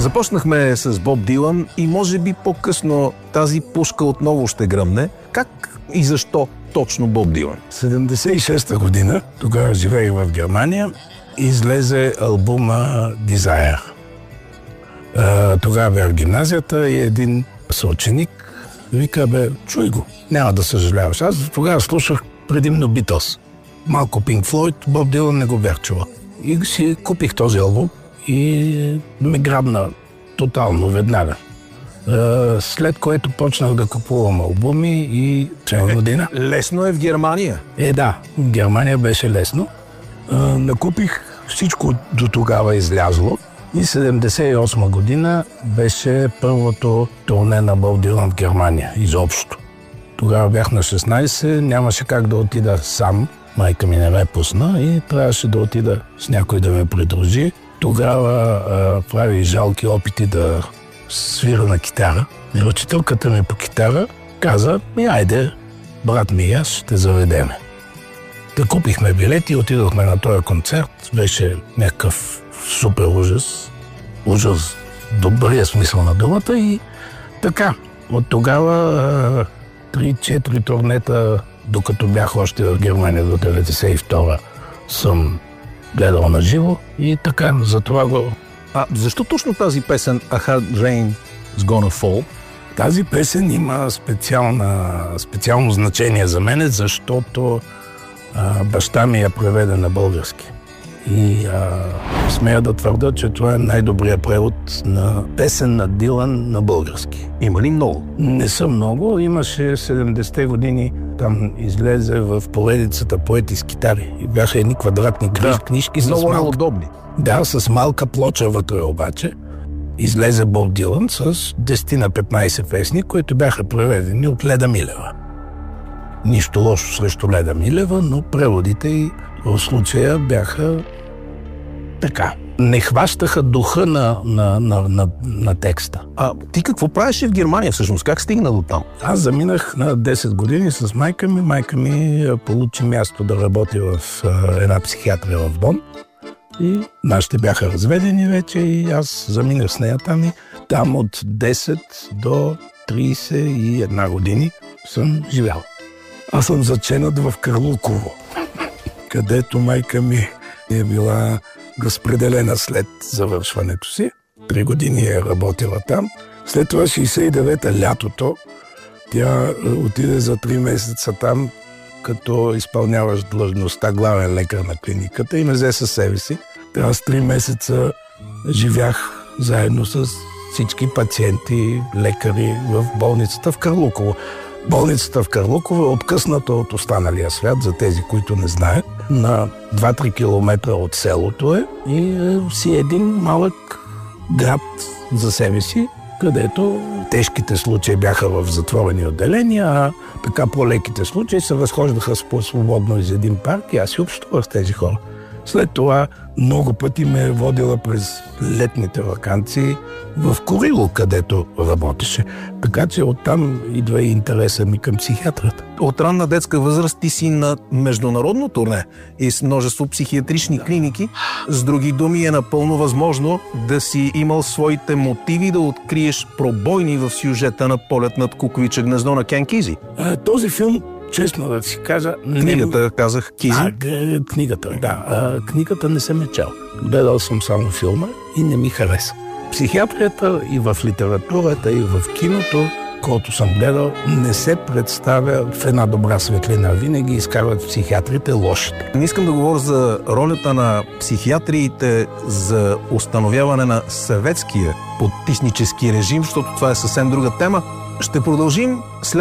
Започнахме с Боб Дилан и може би по-късно тази пушка отново ще гръмне. Как и защо точно Боб Дилан? 76-та година, тогава живеех в Германия, излезе албума Desire. Тогава бях в гимназията и един съученик вика, чуй го, няма да съжаляваш. Аз тогава слушах предимно Beatles. Малко Pink Floyd, Боб Дилан не го бях чувал. И си купих този албум и ме грабна тотално, веднага. След което почнах да купувам албуми и цяла година. Лесно е в Германия? Да, в Германия беше лесно. Накупих всичко до тогава излязло и 78 година беше първото турне на Боб Дилан в Германия, изобщо. Тогава бях на 16, нямаше как да отида сам. Майка ми не ме пусна и трябваше да отида с някой да ме придружи. Тогава прави жалки опити да свира на китара. И учителката ми по китара каза, айде, брат ми и аз ще заведеме. Да купихме билети и отидохме на този концерт. Беше някакъв супер ужас. Ужас, добрия смисъл на думата и така. От тогава 3-4 турнета, докато бях още в Германия до 92-а, съм гледал на живо и така, затова го... Защо точно тази песен A Hard Rain is Gonna Fall? Тази песен има специално значение за мене, защото баща ми я преведе на български. И смея да твърда, че това е най-добрият превод на песен на Дилан на български. Има ли много? Не са много. Имаше 70-те години, там излезе в поредицата Поети с китари. И бяха едни квадратни книжки. Много неудобни. Да, с малка плоча вътре обаче. Излезе Боб Дилан с 10 на 15 песни, които бяха преведени от Леда Милева. Нищо лошо срещу Леда Милева, но преводите и в случая бяха така. Не хващаха духа на текста. Ти какво правиш в Германия всъщност? Как стигна до там? Аз заминах на 10 години с майка ми. Майка ми получи място да работи в една психиатрия в Бон. И нашите бяха разведени вече и аз заминах с нея там и там от 10 до 31 години съм живял. Аз съм заченат в Карлуково, където майка ми е била разпределена след завършването си. 3 години е работила там. След това 69-та лятото тя отиде за 3 месеца там, като изпълняваш длъжността главен лекар на клиниката и ме взе със себе си. Аз 3 месеца живях заедно с всички пациенти, лекари в болницата в Карлуково. Болницата в Карлуково е откъсната от останалия свят, за тези, които не знаят. На 2-3 километра от селото е и си един малък град за себе си, където тежките случаи бяха в затворени отделения, а така по-леките случаи се разхождаха свободно из един парк и аз си общувах с тези хора. След това много пъти ме е водила през летните ваканции в Курило, където работеше. Така че оттам идва и интереса ми към психиатрията. От ранна детска възраст ти си на международно турне и с множество психиатрични клиники. С други думи е напълно възможно да си имал своите мотиви да откриеш пробойни в сюжета на Полет над куковиче гнездо на Кен Кизи. Този филм, честно да си кажа... Книгата, казах, Кизи? Книгата, да. Книгата не съм чел. Гледал съм само филма и не ми хареса. Психиатрията и в литературата, и в киното, който съм гледал, не се представя в една добра светлина. Винаги изкарват психиатрите лошите. Не искам да говоря за ролята на психиатриите за установяване на съветския потиснически режим, защото това е съвсем друга тема. Ще продължим след